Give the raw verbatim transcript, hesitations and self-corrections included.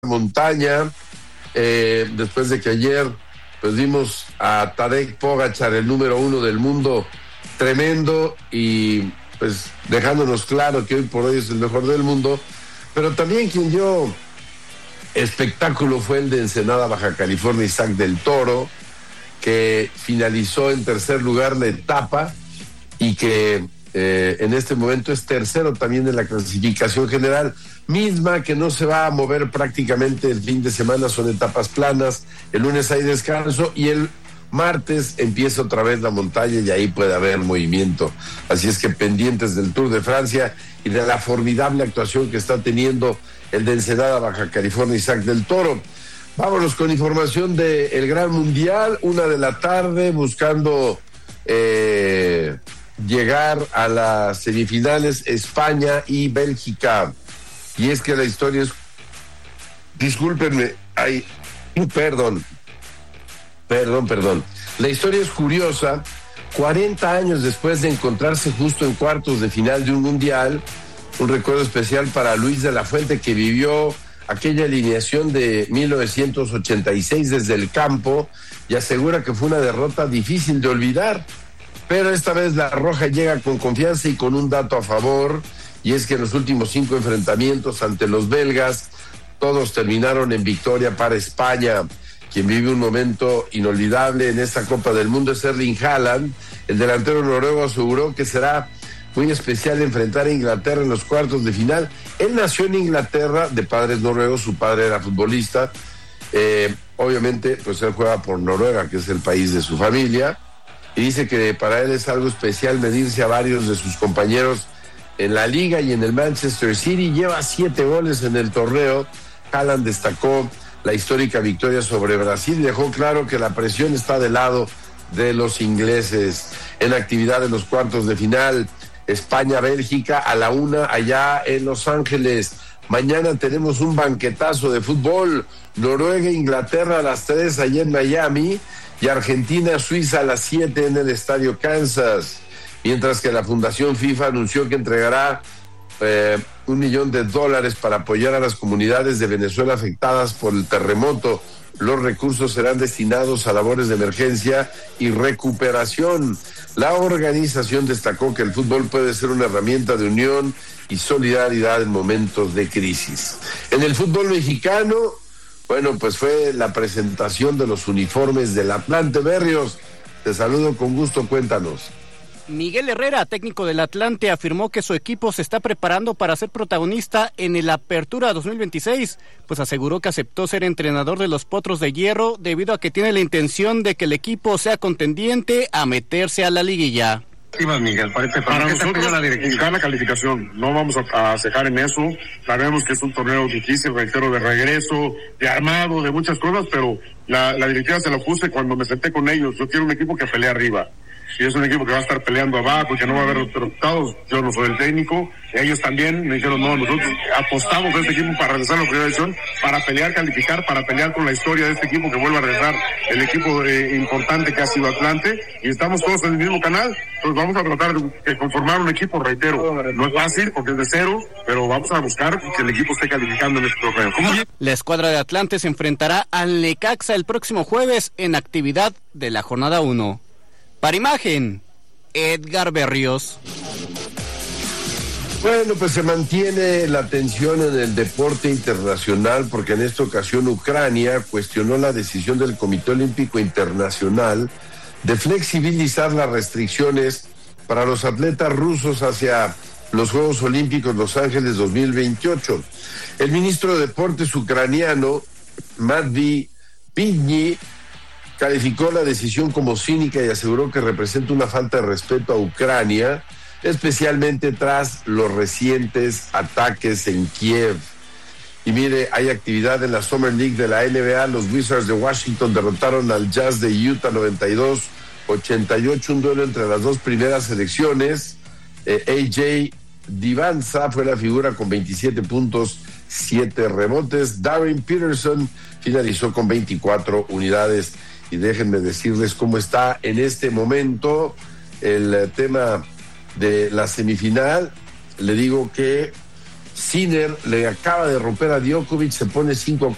montaña, eh, después de que ayer pues vimos a Tadej Pogačar, el número uno del mundo, tremendo, y pues dejándonos claro que hoy por hoy es el mejor del mundo, pero también quien dio espectáculo fue el de Ensenada, Baja California, Isaac del Toro, que finalizó en tercer lugar la etapa y que eh, en este momento es tercero también en la clasificación general, misma que no se va a mover prácticamente el fin de semana. Son etapas planas, el lunes hay descanso y el martes empieza otra vez la montaña y ahí puede haber movimiento. Así es que pendientes del Tour de Francia y de la formidable actuación que está teniendo el de Ensenada, Baja California, Isaac del Toro. Vámonos con información del Gran Mundial, una de la tarde, buscando eh, llegar a las semifinales España y Bélgica. Y es que la historia es... Discúlpenme, ay, perdón, perdón, perdón. La historia es curiosa. cuarenta años después de encontrarse justo en cuartos de final de un mundial, un recuerdo especial para Luis de la Fuente, que vivió aquella alineación de mil novecientos ochenta y seis desde el campo y asegura que fue una derrota difícil de olvidar. Pero esta vez la Roja llega con confianza y con un dato a favor, y es que en los últimos cinco enfrentamientos ante los belgas, todos terminaron en victoria para España. Quien vive un momento inolvidable en esta Copa del Mundo es Erling Haaland. El delantero noruego aseguró que será muy especial enfrentar a Inglaterra en los cuartos de final. Él nació en Inglaterra, de padres noruegos, su padre era futbolista. Eh, obviamente, pues él juega por Noruega, que es el país de su familia, y dice que para él es algo especial medirse a varios de sus compañeros en la Liga y en el Manchester City. Lleva siete goles en el torneo. Haaland destacó la histórica victoria sobre Brasil y dejó claro que la presión está del lado de los ingleses. En actividad de los cuartos de final, España-Bélgica a la una allá en Los Ángeles. Mañana tenemos un banquetazo de fútbol. Noruega-Inglaterra a las tres allá en Miami y Argentina-Suiza a las siete en el Estadio Kansas. Mientras que la Fundación FIFA anunció que entregará eh, un millón de dólares para apoyar a las comunidades de Venezuela afectadas por el terremoto. Los recursos serán destinados a labores de emergencia y recuperación. La organización destacó que el fútbol puede ser una herramienta de unión y solidaridad en momentos de crisis. En el fútbol mexicano, bueno, pues fue la presentación de los uniformes del Atlante. Berrios, te saludo con gusto, cuéntanos. Miguel Herrera, técnico del Atlante, afirmó que su equipo se está preparando para ser protagonista en el Apertura dos mil veintiséis, pues aseguró que aceptó ser entrenador de los Potros de Hierro debido a que tiene la intención de que el equipo sea contendiente a meterse a la liguilla. Miguel, parece para nosotros la directiva, la calificación, no vamos a, a cejar en eso. Sabemos que es un torneo difícil, reitero, de regreso, de armado, de muchas cosas, pero la, la directiva se lo puse cuando me senté con ellos. Yo quiero un equipo que pelee arriba. Si es un equipo que va a estar peleando abajo y que no va a haber resultados, yo no soy el técnico. Ellos también me dijeron, no, nosotros apostamos a este equipo para regresar a la primera división, para pelear, calificar, para pelear con la historia de este equipo que vuelva a regresar, el equipo eh, importante que ha sido Atlante, y estamos todos en el mismo canal. Pues vamos a tratar de conformar un equipo, reitero, no es fácil porque es de cero, pero vamos a buscar que el equipo esté calificando en este torneo. La escuadra de Atlante se enfrentará al Necaxa el próximo jueves en actividad de la jornada uno. Para Imagen, Edgar Berrios. Bueno, pues se mantiene la tensión en el deporte internacional porque en esta ocasión Ucrania cuestionó la decisión del Comité Olímpico Internacional de flexibilizar las restricciones para los atletas rusos hacia los Juegos Olímpicos Los Ángeles dos mil veintiocho. El ministro de Deportes ucraniano, Matvey Pidny, calificó la decisión como cínica y aseguró que representa una falta de respeto a Ucrania, especialmente tras los recientes ataques en Kiev. Y mire, hay actividad en la Summer League de la N B A. Los Wizards de Washington derrotaron al Jazz de Utah noventa y dos a ochenta y ocho, un duelo entre las dos primeras selecciones. Eh, A J Divanza fue la figura con veintisiete puntos, siete rebotes. Darren Peterson finalizó con veinticuatro unidades. Y déjenme decirles cómo está en este momento el tema de la semifinal. Le digo que Sinner le acaba de romper a Djokovic, se pone cinco a